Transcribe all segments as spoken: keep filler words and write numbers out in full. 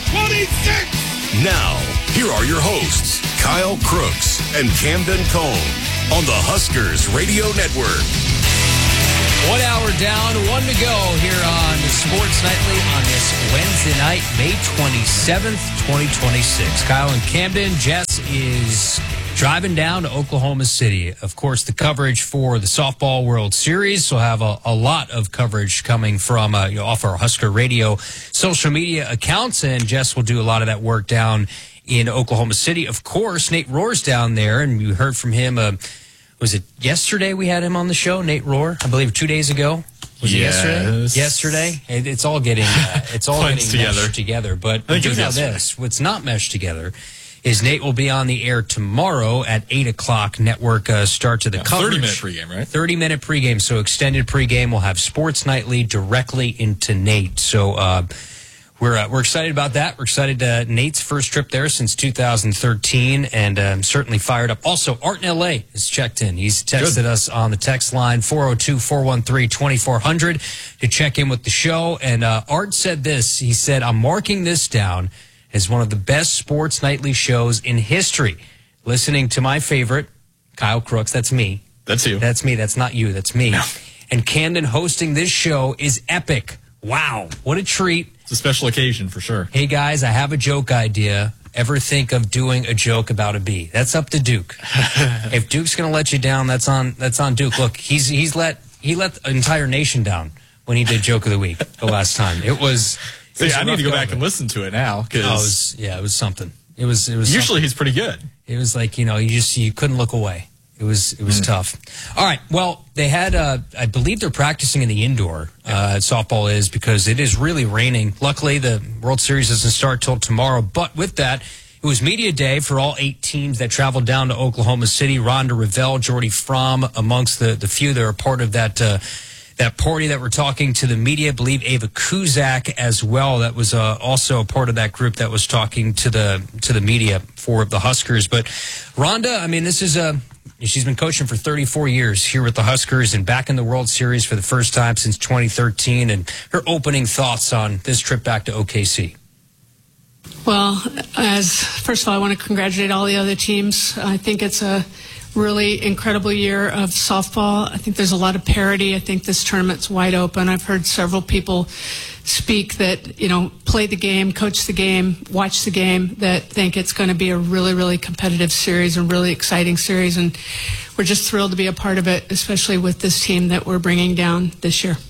twenty-six. Now, here are your hosts, Kyle Crooks and Camden Cohn on the Huskers Radio Network. One hour down, one to go here on Sports Nightly on this Wednesday night, May twenty-seventh, twenty twenty-six. Kyle and Camden, Jess is driving down to Oklahoma City. Of course, the coverage for the Softball World Series. We'll have a, a lot of coverage coming from uh, you know, off our Husker Radio social media accounts, and Jess will do a lot of that work down in Oklahoma City. Of course, Nate Rohr's down there, and you heard from him. Uh, was it yesterday we had him on the show, Nate Rohr? I believe two days ago. Was yes. it yesterday? Yesterday? It, it's all getting uh, it's all getting together. meshed together. But I think do it know was this: what's not meshed together is Nate will be on the air tomorrow at eight o'clock. Network uh, start to the yeah, coverage. thirty minute pregame, right? thirty minute pregame, so extended pregame. We'll have Sports Nightly directly into Nate. So uh, we're uh, we're excited about that. We're excited. Uh, Nate's first trip there since two thousand thirteen, and um, certainly fired up. Also, Art in L A is checked in. He's texted Good. us on the text line four oh two, four one three, two four zero zero to check in with the show. And uh, Art said this. He said, "I'm marking this down as one of the best Sports Nightly shows in history. Listening to my favorite, Kyle Crooks," that's me. That's you. That's me. That's not you. That's me. No. And Camden hosting this show is epic. Wow. What a treat. It's a special occasion for sure. Hey, guys, I have a joke idea. Ever think of doing a joke about a bee? That's up to Duke. If Duke's going to let you down, that's on that's on Duke. Look, he's he's let he let the entire nation down when he did Joke of the Week the last time. It was... See, I need to go back and listen to it now. Cause oh, it was, yeah, it was something. It was. It was. Usually something. he's pretty good. It was like, you know, you just you couldn't look away. It was it was mm. tough. All right. Well, they had. Uh, I believe they're practicing in the indoor. Uh, softball is because it is really raining. Luckily, the World Series doesn't start till tomorrow. But with that, it was media day for all eight teams that traveled down to Oklahoma City. Rhonda Revelle, Jordy Fromm, amongst the the few that are part of that. Uh, That party that we're talking to the media, I believe Ava Kuzak as well. That was uh, also a part of that group that was talking to the to the media for the Huskers. But Rhonda, I mean, this is a she's been coaching for thirty-four years here with the Huskers and back in the World Series for the first time since twenty thirteen. And her opening thoughts on this trip back to O K C. Well, as first of all, I want to congratulate all the other teams. I think it's a really incredible year of softball. I think there's a lot of parity. I think this tournament's wide open. I've heard several people speak that, you know, play the game, coach the game, watch the game, that think it's going to be a really, really competitive series, a really exciting series. And we're just thrilled to be a part of it, especially with this team that we're bringing down this year.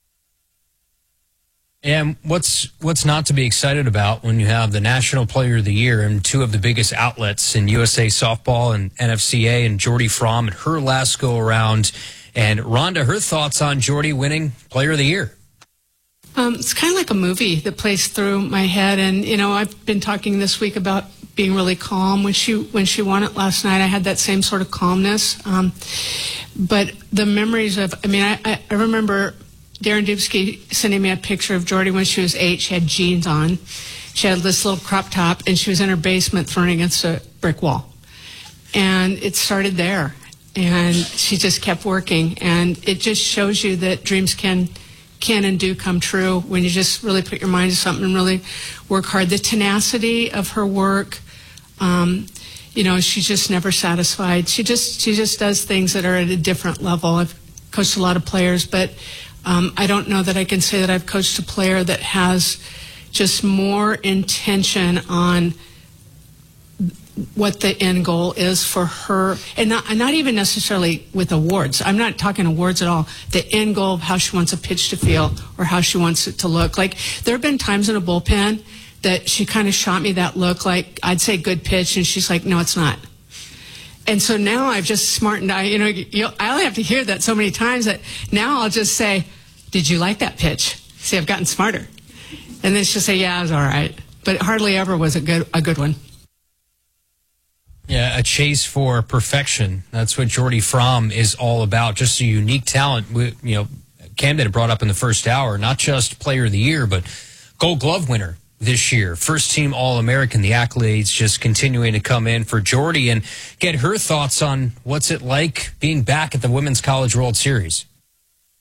And what's what's not to be excited about when you have the National Player of the Year and two of the biggest outlets in U S A Softball and N F C A, and Jordy Fromm at her last go around, and Rhonda, her thoughts on Jordy winning Player of the Year? Um, it's kind of like a movie that plays through my head, and you know, I've been talking this week about being really calm when she when she won it last night. I had that same sort of calmness, um, but the memories of I mean, I, I remember Darren Dubsky sending me a picture of Jordy when she was eight. She had jeans on. She had this little crop top, and she was in her basement throwing against a brick wall. And it started there. And she just kept working. And it just shows you that dreams can can and do come true when you just really put your mind to something and really work hard. The tenacity of her work, um, you know, she's just never satisfied. She just she just does things that are at a different level. I've coached a lot of players, but Um, I don't know that I can say that I've coached a player that has just more intention on what the end goal is for her, and not, and not even necessarily with awards. I'm not talking awards at all. The end goal of how she wants a pitch to feel or how she wants it to look. Like, there have been times in a bullpen that she kind of shot me that look like I'd say good pitch, and she's like, no, it's not. And so now I've just smartened. I, you know, you, I only have to hear that so many times that now I'll just say, did you like that pitch? See, I've gotten smarter. And then she'll say, yeah, it was all right. But it hardly ever was a good, a good one. Yeah, a chase for perfection. That's what Jordy Fromm is all about. Just a unique talent. We, you know, Camden had brought up in the first hour, not just Player of the Year, but Gold Glove winner this year. First team All-American. The accolades just continuing to come in for Jordy, and get her thoughts on what's it like being back at the Women's College World Series.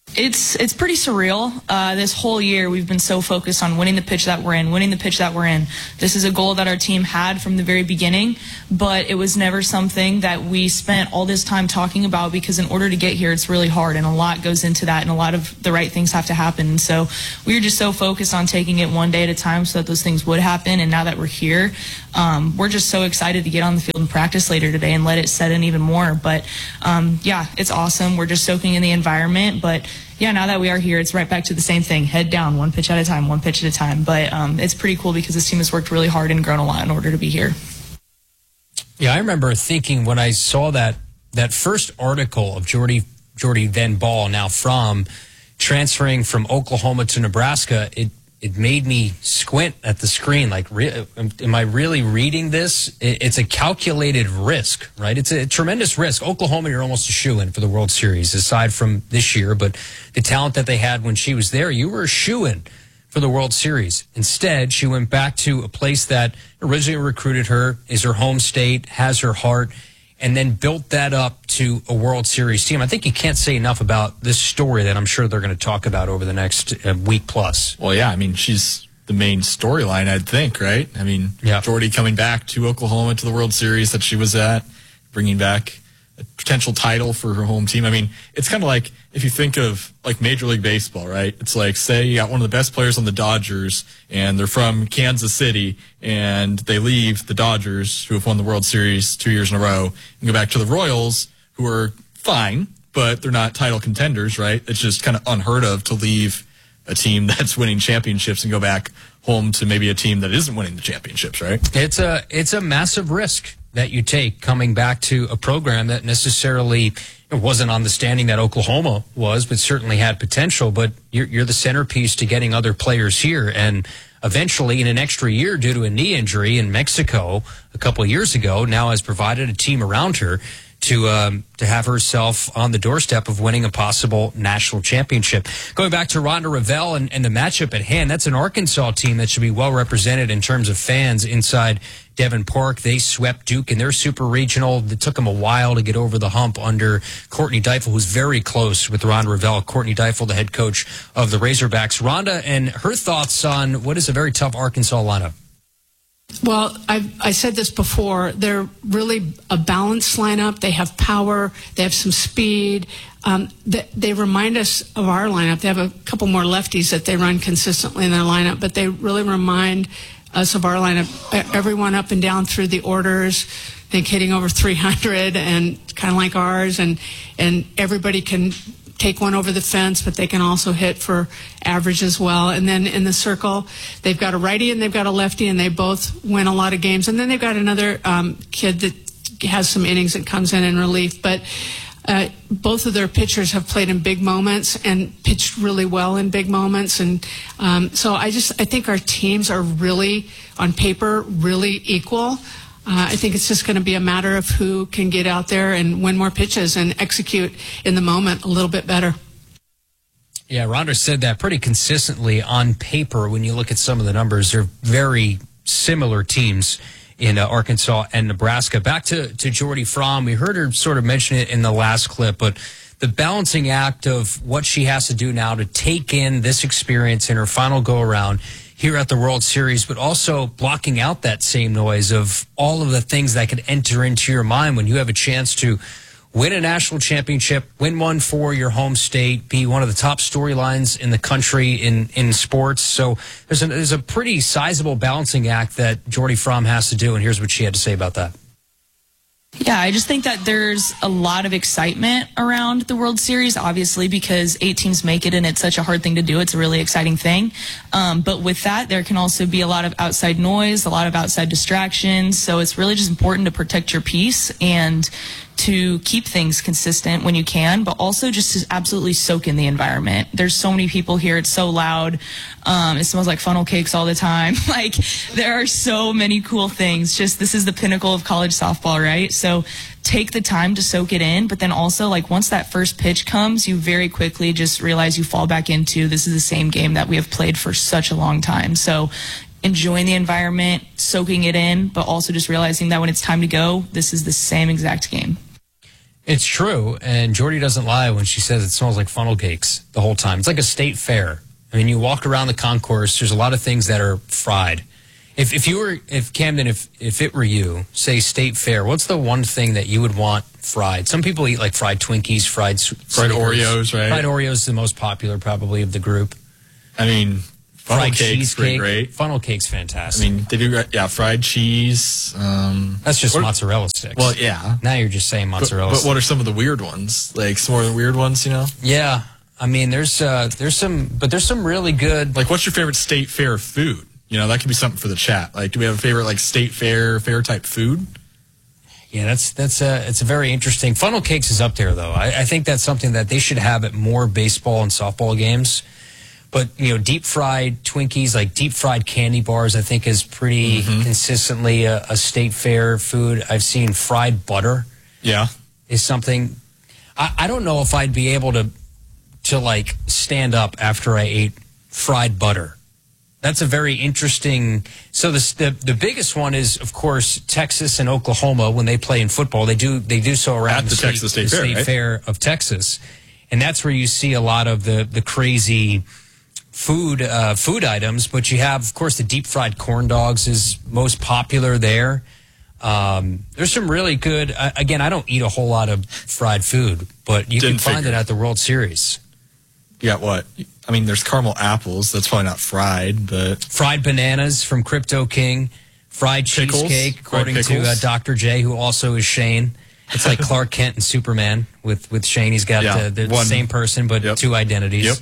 It's it's pretty surreal. Uh, this whole year, we've been so focused on winning the pitch that we're in, winning the pitch that we're in. This is a goal that our team had from the very beginning, but it was never something that we spent all this time talking about, because in order to get here, it's really hard, and a lot goes into that, and a lot of the right things have to happen. And so we were just so focused on taking it one day at a time so that those things would happen, and now that we're here, um, we're just so excited to get on the field and practice later today and let it set in even more. But um, yeah, it's awesome. We're just soaking in the environment, but yeah, now that we are here, it's right back to the same thing. Head down, one pitch at a time, one pitch at a time. But um, it's pretty cool because this team has worked really hard and grown a lot in order to be here. Yeah, I remember thinking when I saw that that first article of Jordy Jordy Van Ball, now Fromm, transferring from Oklahoma to Nebraska, it it made me squint at the screen. Like, re- am I really reading this? It's a calculated risk, right? It's a tremendous risk. Oklahoma, you're almost a shoo-in for the World Series, aside from this year. But the talent that they had when she was there, you were a shoo-in for the World Series. Instead, she went back to a place that originally recruited her, is her home state, has her heart, and then built that up to a World Series team. I think you can't say enough about this story that I'm sure they're going to talk about over the next uh, week plus. Well, yeah, I mean, she's the main storyline, I'd think, right? I mean, yeah. Jordy coming back to Oklahoma to the World Series that she was at, bringing back a potential title for her home team. I mean, it's kind of like if you think of like Major League Baseball, right? It's like, say you got one of the best players on the Dodgers and they're from Kansas City and they leave the Dodgers, who have won the World Series two years in a row, and go back to the Royals, who are fine, but they're not title contenders, right? It's just kind of unheard of to leave a team that's winning championships and go back home to maybe a team that isn't winning the championships, right? It's a it's a massive risk that you take coming back to a program that necessarily wasn't on the standing that Oklahoma was, but certainly had potential. But you're, you're the centerpiece to getting other players here. And eventually, in an extra year due to a knee injury in Mexico a couple of years ago, now has provided a team around her to um, to have herself on the doorstep of winning a possible national championship. Going back to Rhonda Revelle and, and the matchup at hand, that's an Arkansas team that should be well represented in terms of fans inside Devon Park. They swept Duke in their super regional. It took them a while to get over the hump under Courtney Deifel, who's very close with Rhonda Revelle. Courtney Deifel, the head coach of the Razorbacks. Rhonda, and her thoughts on what is a very tough Arkansas lineup. Well, I've, I said this before. They're really a balanced lineup. They have power. They have some speed. Um, they, they remind us of our lineup. They have a couple more lefties that they run consistently in their lineup, but they really remind us of our lineup. Everyone up and down through the orders, I think hitting over three hundred, and kind of like ours, and and everybody can take one over the fence, but they can also hit for average as well. And then in the circle, they've got a righty and they've got a lefty, and they both win a lot of games. And then they've got another um, kid that has some innings that comes in in relief. But uh, both of their pitchers have played in big moments and pitched really well in big moments. And um, so I just I think our teams are really, on paper, really equal. Uh, I think it's just going to be a matter of who can get out there and win more pitches and execute in the moment a little bit better. Yeah, Rhonda said that pretty consistently. On paper, when you look at some of the numbers, they're very similar teams in uh, Arkansas and Nebraska. Back to, to Jordy Fromm. We heard her sort of mention it in the last clip, but the balancing act of what she has to do now to take in this experience in her final go-around here at the World Series, but also blocking out that same noise of all of the things that could enter into your mind when you have a chance to win a national championship, win one for your home state, be one of the top storylines in the country in, in sports. So there's a, there's a pretty sizable balancing act that Jordy Fromm has to do, and here's what she had to say about that. Yeah, I just think that there's a lot of excitement around the World Series, obviously, because eight teams make it, and it's such a hard thing to do. It's a really exciting thing. Um, but with that, there can also be a lot of outside noise, a lot of outside distractions. So it's really just important to protect your peace and to keep things consistent when you can, but also just to absolutely soak in the environment. There's so many people here. It's so loud. Um, it smells like funnel cakes all the time. Like, there are so many cool things. Just, this is the pinnacle of college softball, right? So take the time to soak it in, but then also, like, once that first pitch comes, you very quickly just realize you fall back into, this is the same game that we have played for such a long time. So enjoying the environment, soaking it in, but also just realizing that when it's time to go, this is the same exact game. It's true, and Jordy doesn't lie when she says it smells like funnel cakes the whole time. It's like a state fair. I mean, you walk around the concourse, there's a lot of things that are fried. If if you were, if Camden, if, if it were you, say state fair, what's the one thing that you would want fried? Some people eat like fried Twinkies, fried Fried Oreos, right? Fried Oreos is the most popular probably of the group. I mean, funnel Fried cake's cheesecake, pretty great. Funnel cake's fantastic. I mean, they do, yeah, fried cheese. Um, That's just what- mozzarella sticks. Well, yeah. Now you're just saying But, mozzarella but sticks. what are some of the weird ones? Like some more of the weird ones, you know? Yeah, I mean, there's uh, there's some, but there's some really good. Like, what's your favorite state fair food? You know, that could be something for the chat. Like, do we have a favorite like state fair fair type food? Yeah, that's that's a it's a very interesting. Funnel cakes is up there though. I, I think that's something that they should have at more baseball and softball games. But you know, deep fried Twinkies, like deep fried candy bars, I think is pretty Mm-hmm. consistently a, a state fair food. I've seen fried butter Yeah. is something. I, I don't know if I'd be able to to like stand up after I ate fried butter. That's a very interesting. So the, the the biggest one is, of course, Texas and Oklahoma when they play in football. They do they do so around At the state, Texas State the Fair, state right? fair of Texas, and that's where you see a lot of the the crazy food uh, food items. But you have, of course, the deep fried corn dogs is most popular there. Um, there's some really good. Uh, again, I don't eat a whole lot of fried food, but you Didn't can find figure. it at the World Series. You got what? I mean, there's caramel apples. That's probably not fried, but Fried bananas from Crypto King. Fried Pickles? cheesecake, Fried according to pickles? uh, Doctor J, who also is Shane. It's like Clark Kent and Superman with, with Shane. He's got Yeah, uh, they're the one- same person, but Yep. two identities. Yep.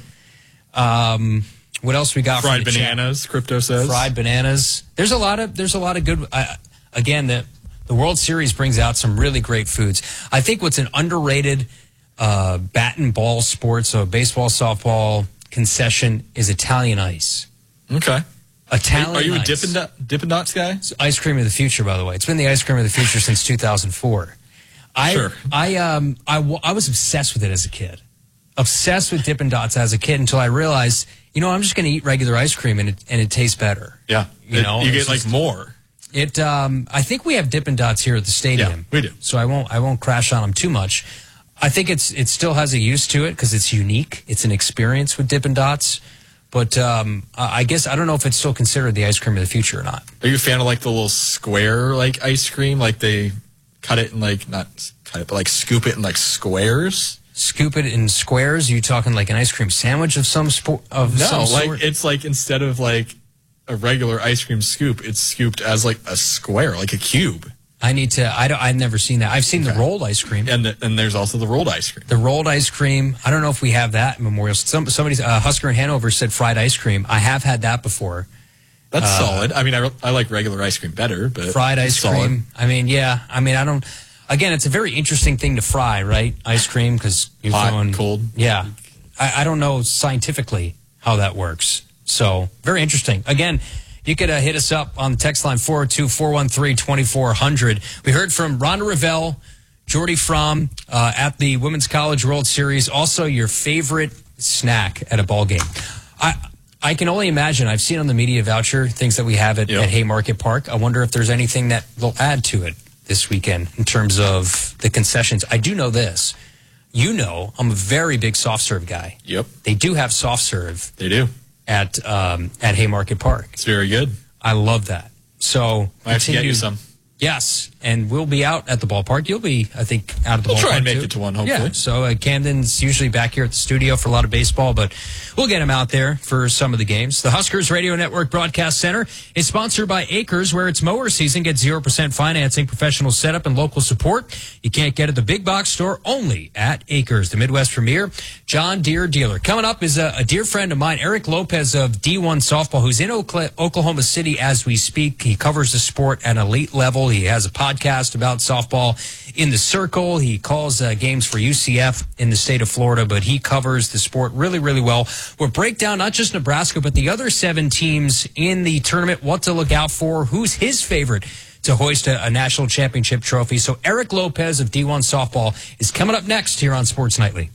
Um, what else we got? fried from the chat? bananas. Crypto says Fried bananas. There's a lot of there's a lot of good. Uh, again, the the World Series brings out some really great foods. I think what's an underrated uh, bat and ball sport, so baseball, softball concession, is Italian ice. Okay. Italian Are you a ice. Dippin' Dot, Dippin' Dots guy? It's ice cream of the future, by the way. It's been the ice cream of the future since two thousand four. I, Sure. I, um, I, w- I was obsessed with it as a kid. Obsessed with Dippin' Dots as a kid until I realized, you know, I'm just going to eat regular ice cream and it, and it tastes better. Yeah. You It- know, you it's get like just- more. It, um, I think we have Dippin' Dots here at the stadium. Yeah, we do. So I won't, I won't crash on them too much. I think it's, it still has a use to it because it's unique. It's an experience with Dippin' Dots. But um, I I guess I don't know if it's still considered the ice cream of the future or not. Are you a fan of like the little square like ice cream? Like they cut it in like not cut it, but like scoop it in like squares. Scoop it in squares? Are you talking like an ice cream sandwich of some sport? Of No, some like sort? it's like instead of like a regular ice cream scoop, it's scooped as like a square, like a cube. I need to. I don't. I've never seen that. I've seen the Okay. rolled ice cream. And the, and there's also the rolled ice cream. The rolled ice cream. I don't know if we have that in Memorial. Some somebody, uh, Husker in Hanover said fried ice cream. I have had that before. That's Uh, solid. I mean, I, I like regular ice cream better, but Fried it's ice solid. cream. I mean, yeah. I mean, I don't. Again, it's a very interesting thing to fry, right? Ice cream because you're Hot, throwing cold. Yeah, I, I don't know scientifically how that works. So very interesting. Again, you could uh, hit us up on the text line four oh two, four one three, two four zero zero. We heard from Rhonda Revelle, Jordy Fromm uh, at the Women's College World Series. Also, your favorite snack at a ball game. I I can only imagine. I've seen on the media voucher things that we have at, Yep. at Haymarket Park. I wonder if there's anything that they'll add to it this weekend in terms of the concessions. I do know this. You know, I'm a very big soft serve guy. Yep, They do have soft serve they do. at um, at Haymarket Park. It's very good. I love that. So I have to get you continue- some. Yes, and we'll be out at the ballpark. You'll be, I think, out at the We'll ballpark. try and make too. it to one, hopefully. Yeah. So uh, Camden's usually back here at the studio for a lot of baseball, but we'll get him out there for some of the games. The Huskers Radio Network Broadcast Center is sponsored by Acres, where it's mower season. Get zero percent financing, professional setup, and local support. You can't get at the big box store, only at Acres, the Midwest premier John Deere dealer. Coming up is a, a dear friend of mine, Eric Lopez of D one Softball, who's in Okla- Oklahoma City as we speak. He covers the sport at an elite level. He has a podcast about softball in the circle. He calls uh, games for U C F in the state of Florida, but he covers the sport really, really well. We'll break down not just Nebraska, but the other seven teams in the tournament, what to look out for, who's his favorite to hoist a, a national championship trophy. So Eric Lopez of D one Softball is coming up next here on Sports Nightly.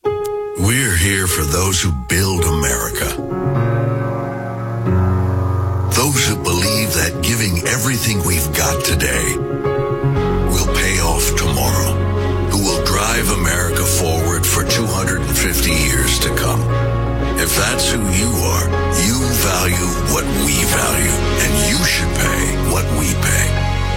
We're here for those who build America. Those who believe that giving everything we've got today will pay off tomorrow. Who will drive that's who you are, you value what we value, and you should pay what we pay.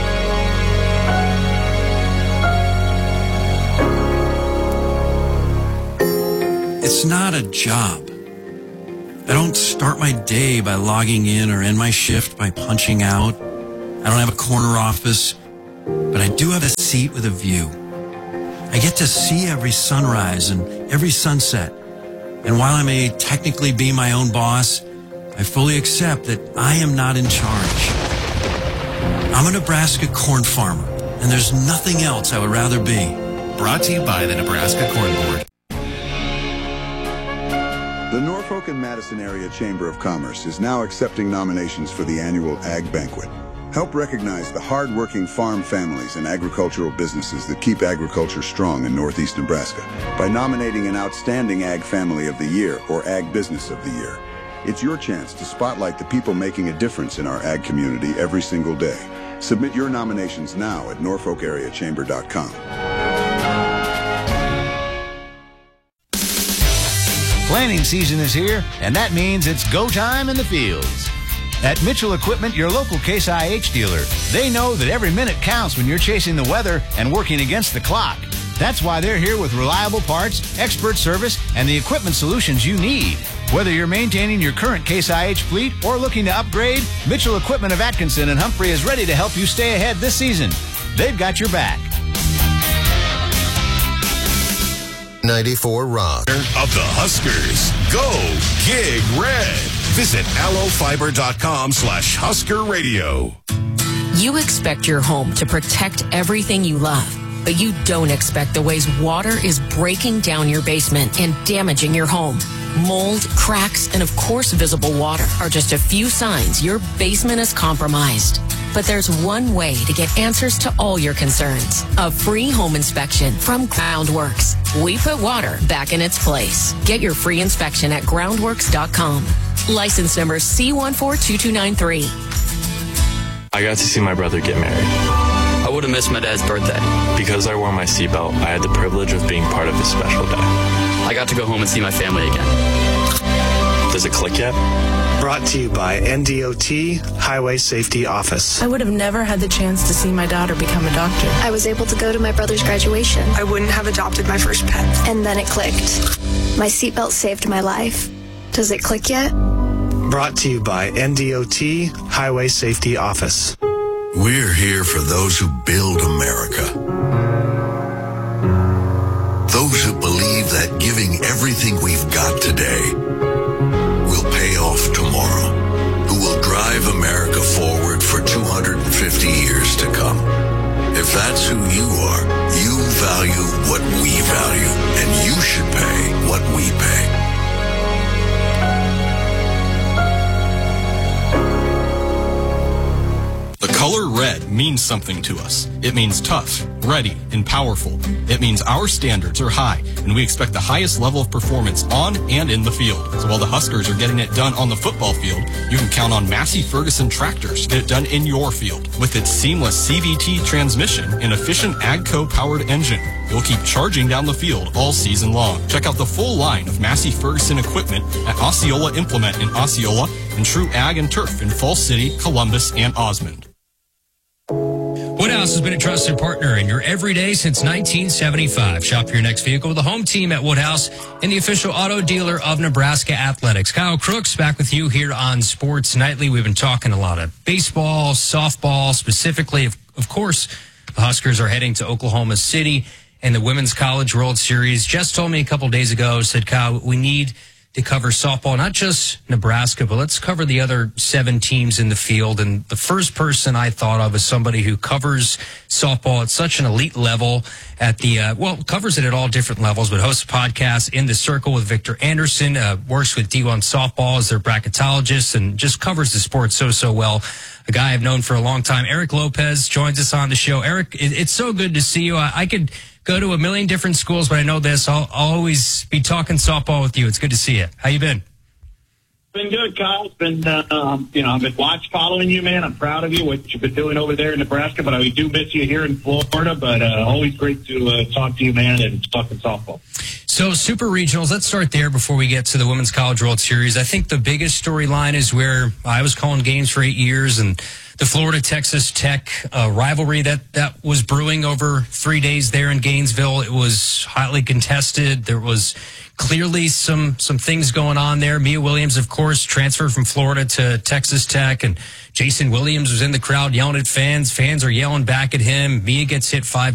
It's not a job. I don't start my day by logging in or end my shift by punching out. I don't have a corner office, but I do have a seat with a view. I get to see every sunrise and every sunset. And while I may technically be my own boss, I fully accept that I am not in charge. I'm a Nebraska corn farmer, and there's nothing else I would rather be. Brought to you by the Nebraska Corn Board. The Norfolk and Madison Area Chamber of Commerce is now accepting nominations for the annual Ag Banquet. Help recognize the hard-working farm families and agricultural businesses that keep agriculture strong in Northeast Nebraska by nominating an outstanding Ag Family of the Year or Ag Business of the Year. It's your chance to spotlight the people making a difference in our ag community every single day. Submit your nominations now at norfolk area chamber dot com. Planting season is here, and that means it's go time in the fields. At Mitchell Equipment, your local Case I H dealer, they know that every minute counts when you're chasing the weather and working against the clock. That's why they're here with reliable parts, expert service, and the equipment solutions you need. Whether you're maintaining your current Case I H fleet or looking to upgrade, Mitchell Equipment of Atkinson and Humphrey is ready to help you stay ahead this season. They've got your back. ninety-four Rock. Of the Huskers. Go Gig Red. Visit allofiber.com slash Husker Radio. You expect your home to protect everything you love, but you don't expect the ways water is breaking down your basement and damaging your home. Mold, cracks, and of course visible water are just a few signs your basement is compromised. But there's one way to get answers to all your concerns. A free home inspection from Groundworks. We put water back in its place. Get your free inspection at groundworks dot com. License number C one four two two nine three. I got to see my brother get married. I would have missed my dad's birthday. Because I wore my seatbelt, I had the privilege of being part of his special day. I got to go home and see my family again. Does it click yet? Brought to you by N D O T Highway Safety Office. I would have never had the chance to see my daughter become a doctor. I was able to go to my brother's graduation. I wouldn't have adopted my first pet. And then it clicked. My seatbelt saved my life. Does it click yet? Brought to you by N D O T Highway Safety Office. We're here for those who build America. Those who believe that giving everything we've got today will pay off tomorrow. Who will drive America forward for two hundred fifty years to come. If that's who you are, you value what we value, and you should pay what we pay. The color red means something to us. It means tough, ready, and powerful. It means our standards are high, and we expect the highest level of performance on and in the field. So while the Huskers are getting it done on the football field, you can count on Massey Ferguson tractors to get it done in your field. With its seamless C V T transmission and efficient AGCO-powered engine, you'll keep charging down the field all season long. Check out the full line of Massey Ferguson equipment at Osceola Implement in Osceola and True Ag and Turf in Falls City, Columbus, and Osmond. Woodhouse has been a trusted partner in your everyday since nineteen seventy-five. Shop your next vehicle with the home team at Woodhouse and the official auto dealer of Nebraska Athletics. Kyle Crooks back with you here on Sports Nightly. We've been talking a lot of baseball, softball, specifically. Of, of course, the Huskers are heading to Oklahoma City and the Women's College World Series. Jess told me a couple days ago, said, Kyle, we need to cover softball, not just Nebraska, but let's cover the other seven teams in the field. And the first person I thought of is somebody who covers softball at such an elite level at the, uh, well, covers it at all different levels, but hosts a podcast, In the Circle with Victor Anderson, uh, works with D one Softball as their bracketologist, and just covers the sport so, so well. A guy I've known for a long time, Eric Lopez, joins us on the show. Eric, it, it's so good to see you. I, I could go to a million different schools, but I know this. I'll, I'll always be talking softball with you. It's good to see you. How you been? Been good, Kyle. It's been, uh, um, you know, I've been watch following you, man. I'm proud of you, what you've been doing over there in Nebraska, but I do miss you here in Florida, but uh, always great to uh, talk to you, man, and talking softball. So super regionals, let's start there before we get to the Women's College World Series. I think the biggest storyline is where I was calling games for eight years and the Florida-Texas Tech uh, rivalry that, that was brewing over three days there in Gainesville. It was hotly contested. There was clearly some some things going on there. Mia Williams, of course, transferred from Florida to Texas Tech, and Jason Williams was in the crowd yelling at fans. Fans are yelling back at him. Mia gets hit five